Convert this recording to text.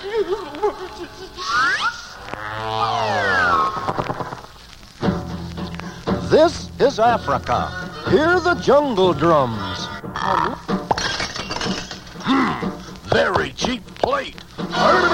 This is Africa. Hear the jungle drums. Very cheap plate. Heard